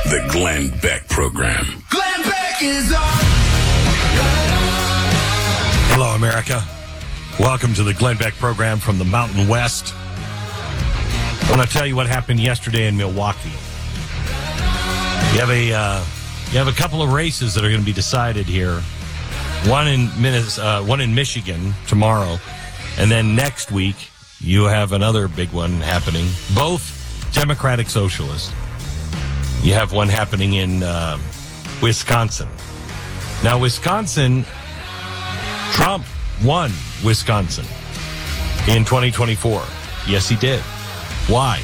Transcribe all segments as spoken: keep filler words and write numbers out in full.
The Glenn Beck Program. Glenn Beck is on. Hello, America. Welcome to the Glenn Beck Program from the Mountain West. I want to tell you what happened yesterday in Milwaukee. You have a uh, you have a couple of races that are going to be decided here. One in Minnes- uh, one in Michigan tomorrow, and then next week you have another big one happening. Both Democratic Socialist. You have one happening in uh, Wisconsin. Now, Wisconsin, Trump won Wisconsin in twenty twenty-four. Yes, he did. Why?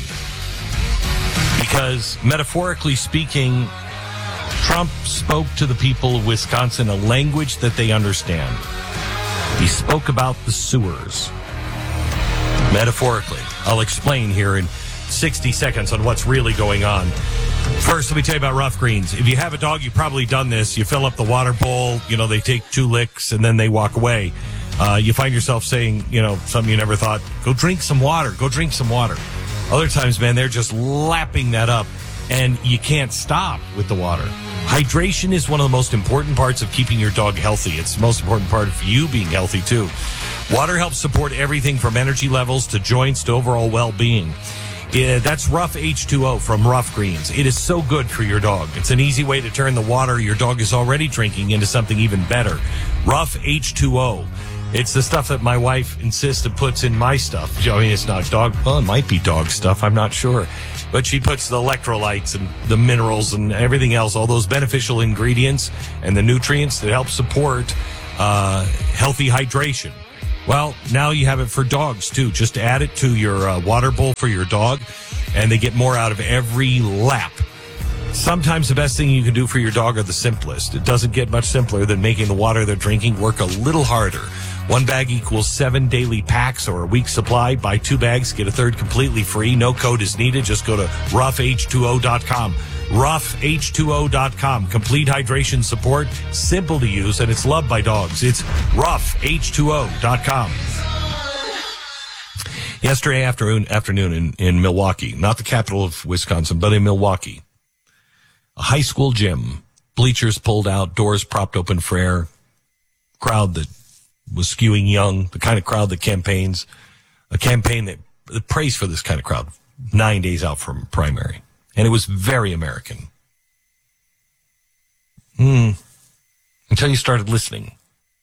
Because, metaphorically speaking, Trump spoke to the people of Wisconsin a language that they understand. He spoke about the sewers. Metaphorically. I'll explain here in sixty seconds on what's really going on. First, let me tell you about Rough Greens. If you have a dog, you've probably done this. You fill up the water bowl, you know, they take two licks and then they walk away. Uh, you find yourself saying, you know, something you never thought, go drink some water, go drink some water. Other times, man, they're just lapping that up and you can't stop with the water. Hydration is one of the most important parts of keeping your dog healthy. It's the most important part of you being healthy, too. Water helps support everything from energy levels to joints to overall well-being. Yeah, that's Rough H two O from Rough Greens. It is so good for your dog. It's an easy way to turn the water your dog is already drinking into something even better. Rough H two O. It's the stuff that my wife insists and puts in my stuff. I mean, it's not dog. Well, it might be dog stuff. I'm not sure. But she puts the electrolytes and the minerals and everything else, all those beneficial ingredients and the nutrients that help support uh, healthy hydration. Well, now you have it for dogs, too. Just add it to your uh, water bowl for your dog, and they get more out of every lap. Sometimes the best thing you can do for your dog are the simplest. It doesn't get much simpler than making the water they're drinking work a little harder. One bag equals seven daily packs or a week's supply. Buy two bags, get a third completely free. No code is needed. Just go to rough h two o dot com. rough h two o dot com. Complete hydration support, simple to use, and it's loved by dogs. It's rough h two o dot com. Yesterday afternoon, afternoon in, in Milwaukee, not the capital of Wisconsin, but in Milwaukee, a high school gym, bleachers pulled out, doors propped open for air, crowd that was skewing young, the kind of crowd that campaigns, a campaign that, that prays for this kind of crowd, nine days out from primary. And it was very American. Hmm. Until you started listening.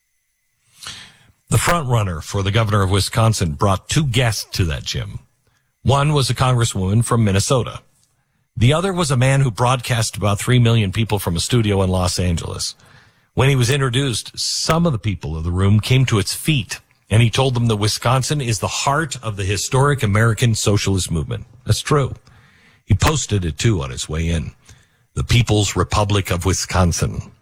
The front runner for the governor of Wisconsin brought two guests to that gym. One was a congresswoman from Minnesota. The other was a man who broadcast about three million people from a studio in Los Angeles. When he was introduced, some of the people of the room came to its feet, and he told them that Wisconsin is the heart of the historic American socialist movement. That's true. He posted it, too, on his way in. The People's Republic of Wisconsin.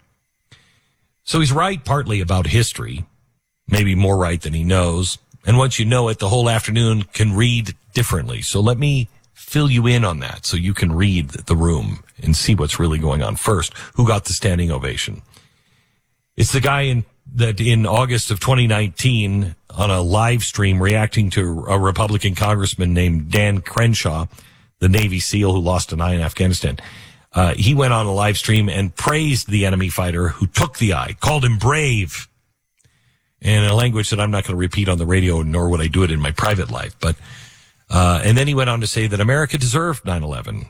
So he's right partly about history, maybe more right than he knows. And once you know it, the whole afternoon can read differently. So let me fill you in on that so you can read the room and see what's really going on. First, who got the standing ovation? It's the guy in that in August of twenty nineteen on a live stream reacting to a Republican congressman named Dan Crenshaw, the Navy SEAL who lost an eye in Afghanistan. Uh, he went on a live stream and praised the enemy fighter who took the eye, called him brave, in a language that I'm not going to repeat on the radio, nor would I do it in my private life. But uh, and then he went on to say that America deserved nine eleven.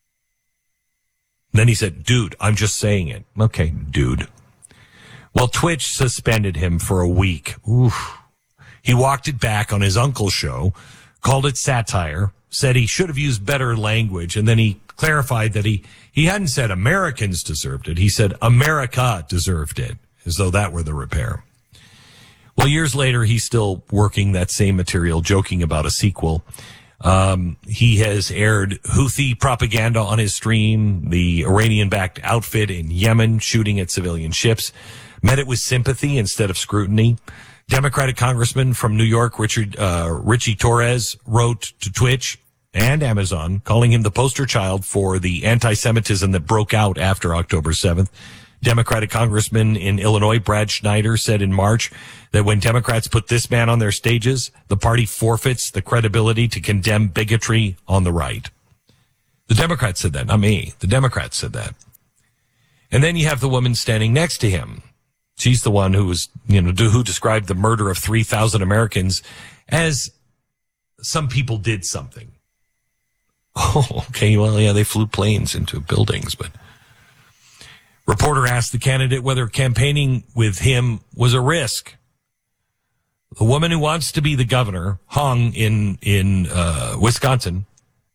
Then he said, dude, I'm just saying it. Okay, dude. Well, Twitch suspended him for a week. Oof. He walked it back on his uncle's show, called it satire, said he should have used better language, and then he clarified that he, he hadn't said Americans deserved it. He said America deserved it, as though that were the repair. Well, years later, he's still working that same material, joking about a sequel. Um, he has aired Houthi propaganda on his stream, the Iranian-backed outfit in Yemen shooting at civilian ships, met it with sympathy instead of scrutiny. Democratic Congressman from New York, Richard uh, Richie Torres, wrote to Twitch and Amazon, calling him the poster child for the anti-Semitism that broke out after October seventh. Democratic Congressman in Illinois, Brad Schneider, said in March that when Democrats put this man on their stages, the party forfeits the credibility to condemn bigotry on the right. The Democrats said that, not me. The Democrats said that. And then you have the woman standing next to him. She's the one who was, you know, who described the murder of three thousand Americans as some people did something. Oh, okay. Well, yeah, they flew planes into buildings, but reporter asked the candidate whether campaigning with him was a risk. The woman who wants to be the governor, Hong in, in, uh, Wisconsin,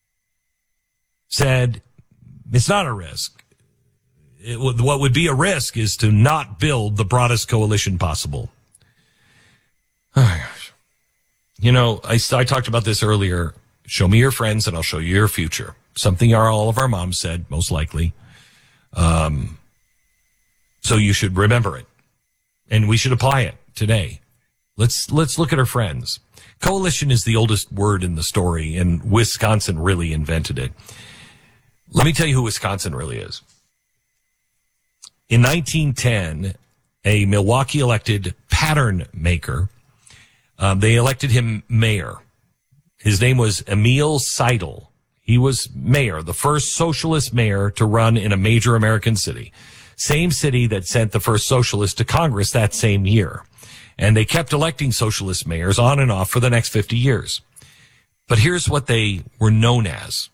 said it's not a risk. It, what would be a risk is to not build the broadest coalition possible. Oh my gosh. You know, I, I talked about this earlier. Show me your friends and I'll show you your future. Something our, all of our moms said, most likely. Um, so you should remember it. And we should apply it today. Let's, let's look at our friends. Coalition is the oldest word in the story, and Wisconsin really invented it. Let me tell you who Wisconsin really is. In nineteen ten, a Milwaukee elected pattern maker, um, they elected him mayor. His name was Emil Seidel. He was mayor, the first socialist mayor to run in a major American city. Same city that sent the first socialist to Congress that same year. And they kept electing socialist mayors on and off for the next fifty years. But here's what they were known as.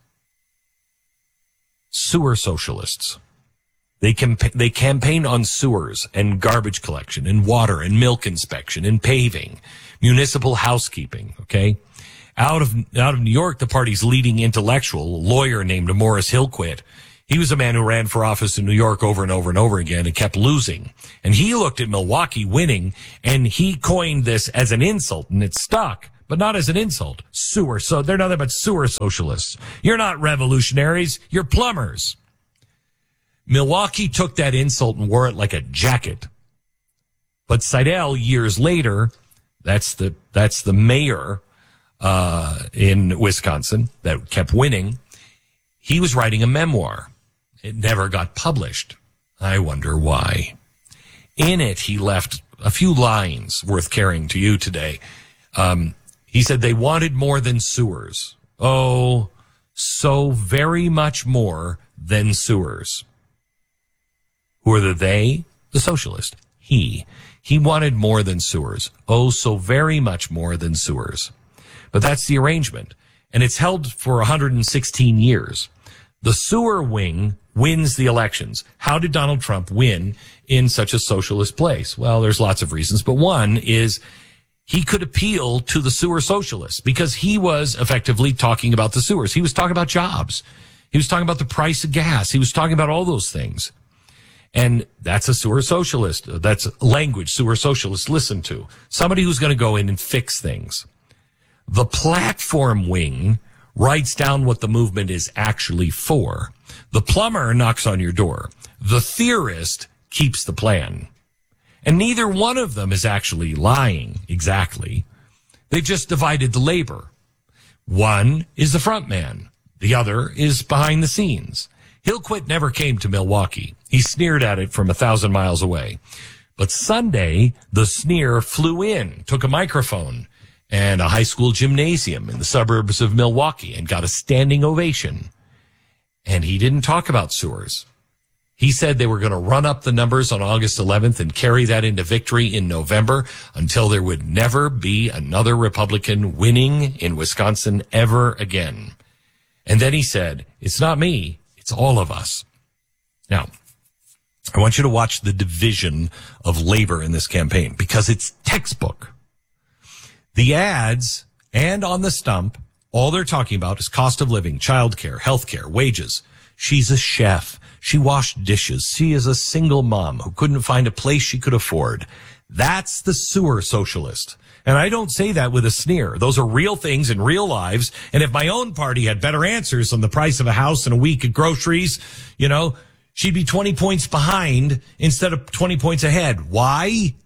Sewer socialists. They campa- they campaigned on sewers and garbage collection and water and milk inspection and paving, municipal housekeeping, okay? Out of, out of New York, the party's leading intellectual, lawyer named Morris Hillquit, he was a man who ran for office in New York over and over and over again and kept losing. And he looked at Milwaukee winning, and he coined this as an insult, and it stuck, but not as an insult. Sewer, so they're nothing but sewer socialists. You're not revolutionaries, you're plumbers. Milwaukee took that insult and wore it like a jacket. But Seidel, years later, that's the, that's the mayor, uh, in Wisconsin that kept winning. He was writing a memoir. It never got published. I wonder why. In it, he left a few lines worth carrying to you today. Um, he said they wanted more than sewers. Oh, so very much more than sewers. Who are the they? The socialist. He. He wanted more than sewers. Oh, so very much more than sewers. But that's the arrangement. And it's held for one hundred sixteen years. The sewer wing wins the elections. How did Donald Trump win in such a socialist place? Well, there's lots of reasons, but one is he could appeal to the sewer socialists because he was effectively talking about the sewers. He was talking about jobs. He was talking about the price of gas. He was talking about all those things. And that's a sewer socialist. That's language sewer socialists listen to. Somebody who's going to go in and fix things. The platform wing writes down what the movement is actually for. The plumber knocks on your door. The theorist keeps the plan. And neither one of them is actually lying exactly. They've just divided the labor. One is the front man. The other is behind the scenes. Hillquit never came to Milwaukee. He sneered at it from a thousand miles away. But Sunday, the sneer flew in, took a microphone and a high school gymnasium in the suburbs of Milwaukee and got a standing ovation. And he didn't talk about sewers. He said they were going to run up the numbers on August eleventh and carry that into victory in November until there would never be another Republican winning in Wisconsin ever again. And then he said, it's not me, it's all of us. Now, I want you to watch the division of labor in this campaign because it's textbook. The ads and on the stump, all they're talking about is cost of living, childcare, healthcare, wages. She's a chef. She washed dishes. She is a single mom who couldn't find a place she could afford. That's the sewer socialist. And I don't say that with a sneer. Those are real things in real lives. And if my own party had better answers on the price of a house and a week of groceries, you know, she'd be twenty points behind instead of twenty points ahead. Why?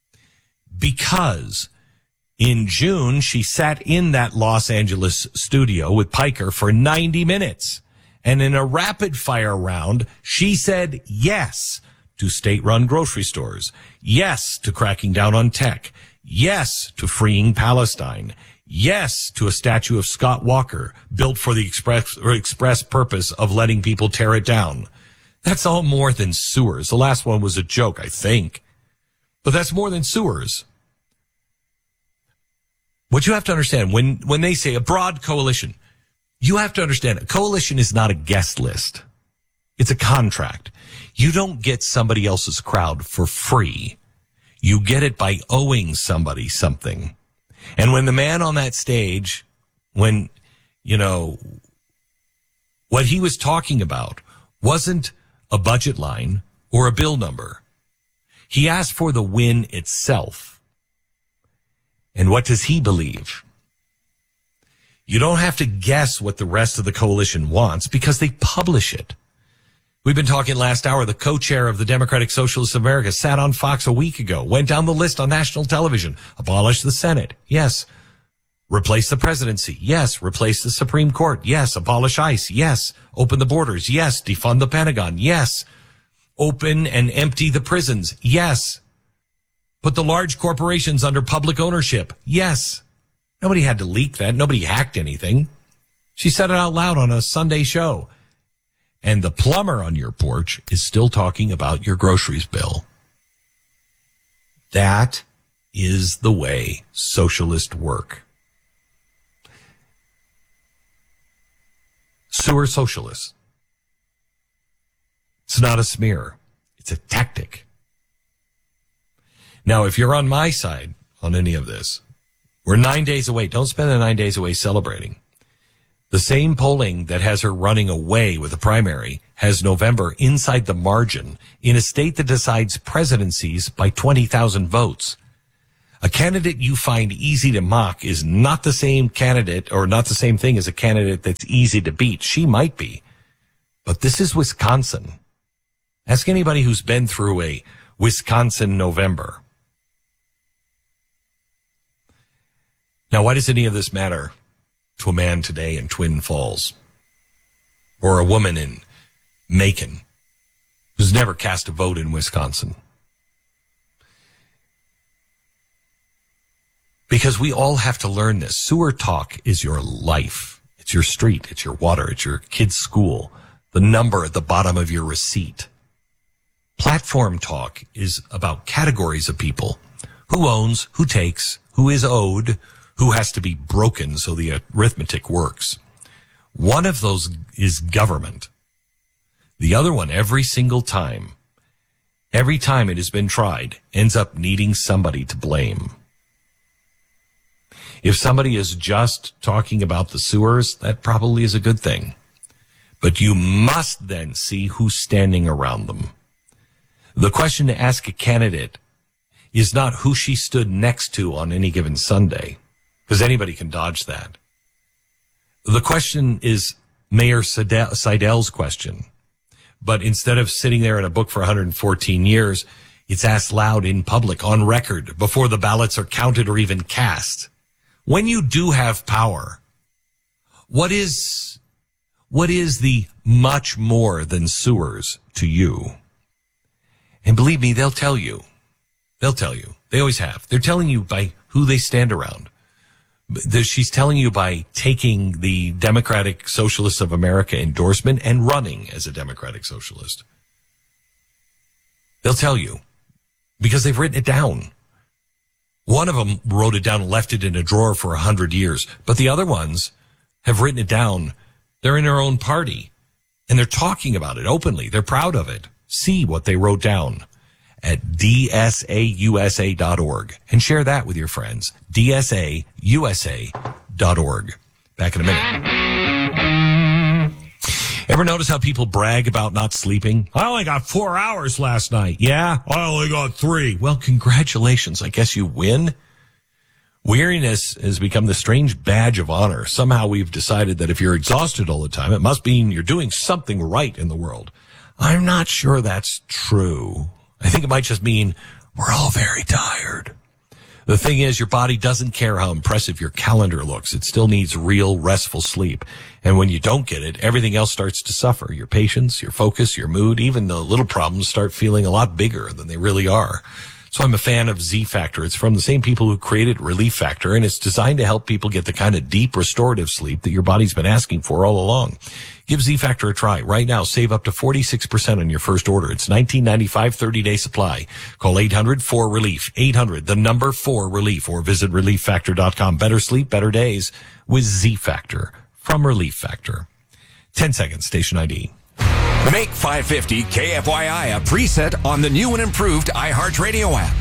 Because in June, she sat in that Los Angeles studio with Piker for ninety minutes. And in a rapid fire round, she said yes to state-run grocery stores, yes to cracking down on tech, yes to freeing Palestine, Yes to a statue of Scott Walker built for the express or express purpose of letting people tear it down. That's all more than sewers. The last one was a joke, I think. But that's more than sewers. What you have to understand, when, when they say a broad coalition, you have to understand a coalition is not a guest list. It's a contract. You don't get somebody else's crowd for free. You get it by owing somebody something. And when the man on that stage, when, you know, what he was talking about wasn't a budget line or a bill number. He asked for the win itself. And what does he believe? You don't have to guess what the rest of the coalition wants because they publish it. We've been talking last hour. The co-chair of the Democratic Socialists of America sat on Fox a week ago, went down the list on national television, abolish the Senate. Yes. Replace the presidency. Yes. Replace the Supreme Court. Yes. Abolish ICE. Yes. Open the borders. Yes. Defund the Pentagon. Yes. Open and empty the prisons. Yes. Put the large corporations under public ownership. Yes. Nobody had to leak that. Nobody hacked anything. She said it out loud on a Sunday show. And the plumber on your porch is still talking about your groceries bill. That is the way socialists work. Sewer socialists. It's not a smear. It's a tactic. Now, if you're on my side on any of this, we're nine days away. Don't spend the nine days away celebrating. The same polling that has her running away with the primary has November inside the margin in a state that decides presidencies by twenty thousand votes. A candidate you find easy to mock is not the same candidate or not the same thing as a candidate that's easy to beat. She might be. But this is Wisconsin. Ask anybody who's been through a Wisconsin November. Now, why does any of this matter to a man today in Twin Falls or a woman in Macon who's never cast a vote in Wisconsin? Because we all have to learn this. Sewer talk is your life. It's your street. It's your water. It's your kid's school. The number at the bottom of your receipt. Platform talk is about categories of people. Who owns, who takes, who is owed, who has to be broken so the arithmetic works. One of those is government. The other one, every single time, every time it has been tried, ends up needing somebody to blame. If somebody is just talking about the sewers, that probably is a good thing. But you must then see who's standing around them. The question to ask a candidate is not who she stood next to on any given Sunday, because anybody can dodge that. The question is Mayor Seidel's question. But instead of sitting there in a book for one hundred fourteen years, it's asked loud in public, on record, before the ballots are counted or even cast. When you do have power, what is, what is the much more than sewers to you? And believe me, they'll tell you. They'll tell you. They always have. They're telling you by who they stand around. She's telling you by taking the Democratic Socialists of America endorsement and running as a Democratic Socialist. They'll tell you because they've written it down. One of them wrote it down and left it in a drawer for a hundred years, but the other ones have written it down. They're in their own party and they're talking about it openly. They're proud of it. See what they wrote down at D S A U S A dot org and share that with your friends. D S A U S A dot org. Back in a minute. Ever notice how people brag about not sleeping? I only got four hours last night. Yeah, I only got three. Well, congratulations. I guess you win. Weariness has become the strange badge of honor. Somehow we've decided that if you're exhausted all the time, it must mean you're doing something right in the world. I'm not sure that's true. I think it might just mean we're all very tired. The thing is, your body doesn't care how impressive your calendar looks. It still needs real, restful sleep. And when you don't get it, everything else starts to suffer. Your patience, your focus, your mood, even the little problems start feeling a lot bigger than they really are. So I'm a fan of Z Factor. It's from the same people who created Relief Factor, and it's designed to help people get the kind of deep restorative sleep that your body's been asking for all along. Give Z Factor a try right now. Save up to forty-six percent on your first order. It's nineteen ninety-five, thirty-day supply. Call eight hundred four relief. eight hundred, the number four relief, or visit relief factor dot com. Better sleep, better days with Z Factor from Relief Factor. ten seconds, station I D. Make five fifty K F Y I a preset on the new and improved iHeartRadio app.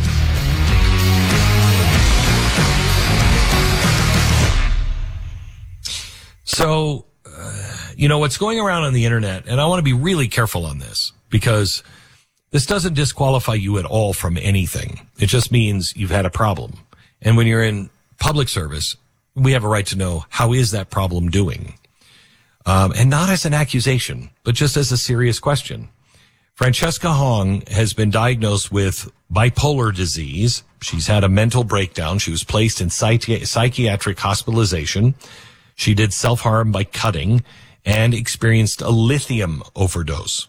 So, uh, you know, what's going around on the internet, and I want to be really careful on this, because this doesn't disqualify you at all from anything. It just means you've had a problem. And when you're in public service, we have a right to know, how is that problem doing? Um, and not as an accusation, but just as a serious question. Francesca Hong has been diagnosed with bipolar disease. She's had a mental breakdown. She was placed in psychi- psychiatric hospitalization. She did self-harm by cutting and experienced a lithium overdose.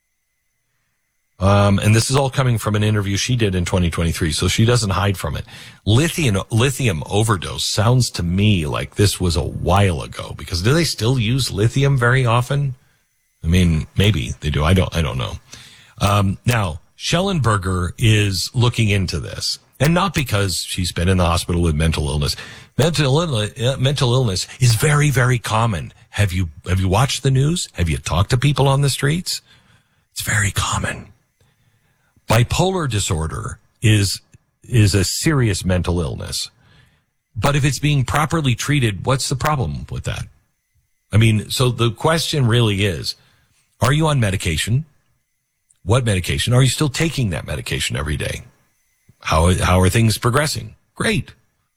Um, and this is all coming from an interview she did in twenty twenty-three, so she doesn't hide from it. Lithium, lithium overdose sounds to me like this was a while ago, because do they still use lithium very often? I mean, maybe they do. I don't, I don't know. Um, now, Schellenberger is looking into this, and not because she's been in the hospital with mental illness. Mental illness, uh, mental illness is very, very common. Have you, have you watched the news? Have you talked to people on the streets? It's very common. Bipolar disorder is, is a serious mental illness. But if it's being properly treated, what's the problem with that? I mean, so the question really is, are you on medication? What medication? Are you still taking that medication every day? How, how are things progressing? Great.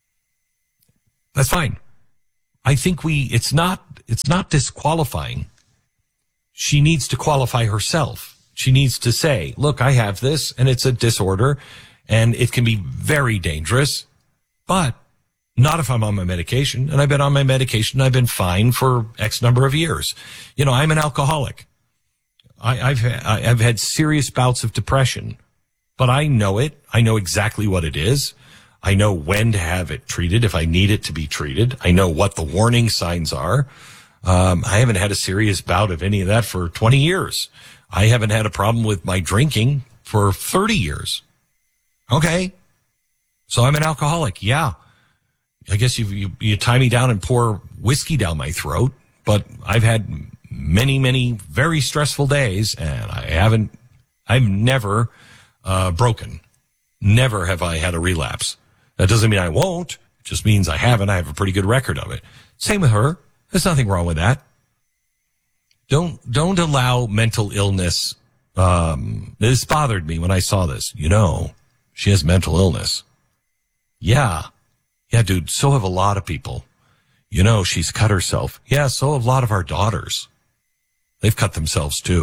That's fine. I think we, it's not, it's not disqualifying. She needs to qualify herself. She needs to say, look, I have this, and it's a disorder, and it can be very dangerous, but not if I'm on my medication. And I've been on my medication. I've been fine for X number of years. You know, I'm an alcoholic. I, I've, I've had serious bouts of depression, but I know it. I know exactly what it is. I know when to have it treated if I need it to be treated. I know what the warning signs are. Um, I haven't had a serious bout of any of that for twenty years. I haven't had a problem with my drinking for thirty years. Okay. So I'm an alcoholic. Yeah. I guess you, you, you tie me down and pour whiskey down my throat, but I've had many, many very stressful days, and I haven't, I've never, uh, broken. Never have I had a relapse. That doesn't mean I won't. It just means I haven't. I have a pretty good record of it. Same with her. There's nothing wrong with that. Don't, don't allow mental illness. Um, this bothered me when I saw this. You know, she has mental illness. Yeah. Yeah, dude. So have a lot of people. You know, she's cut herself. Yeah. So have a lot of our daughters. They've cut themselves too.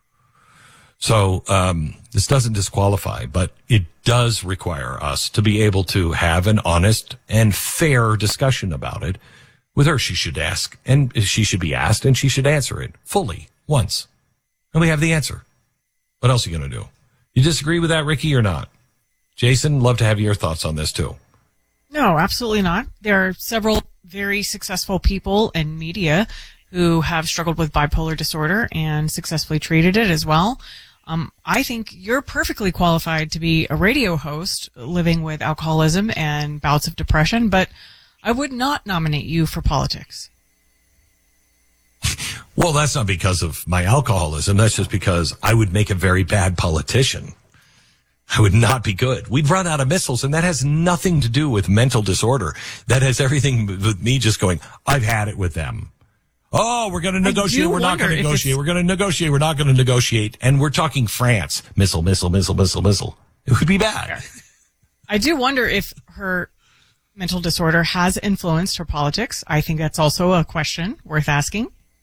So, um, this doesn't disqualify, but it does require us to be able to have an honest and fair discussion about it. With her, she should ask, and she should be asked, and she should answer it fully once. And we have the answer. What else are you going to do? You disagree with that, Ricky, or not? Jason, love to have your thoughts on this, too. No, absolutely not. There are several very successful people in media who have struggled with bipolar disorder and successfully treated it as well. Um, I think you're perfectly qualified to be a radio host living with alcoholism and bouts of depression, but I would not nominate you for politics. Well, that's not because of my alcoholism. That's just because I would make a very bad politician. I would not be good. We'd run out of missiles, and that has nothing to do with mental disorder. That has everything with me just going, I've had it with them. Oh, we're going to negotiate. We're not going to negotiate. We're going to negotiate. We're not going to negotiate. And we're talking France. Missile, missile, missile, missile, missile. It would be bad. I do wonder if her mental disorder has influenced her politics. I think that's also a question worth asking.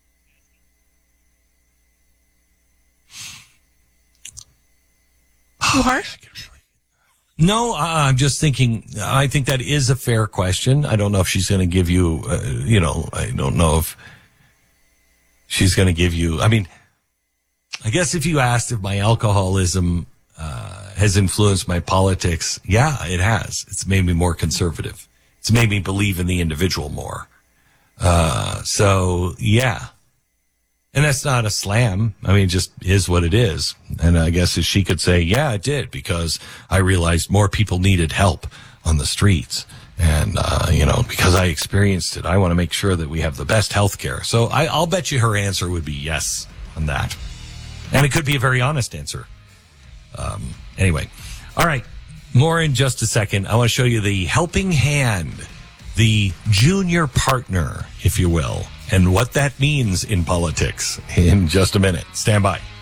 Too harsh? No, uh, I'm just thinking, I think that is a fair question. I don't know if she's going to give you, uh, you know, I don't know if she's going to give you, I mean, I guess if you asked if my alcoholism uh, has influenced my politics. Yeah, it has. It's made me more conservative. It's made me believe in the individual more. Uh, so, yeah. And that's not a slam. I mean, it just is what it is. And I guess she could say, yeah, it did, because I realized more people needed help on the streets. And, uh, you know, because I experienced it, I want to make sure that we have the best health care. So I, I'll bet you her answer would be yes on that. And it could be a very honest answer. Um, anyway. All right. More in just a second. I want to show you the helping hand, the junior partner, if you will, and what that means in politics in just a minute. Stand by.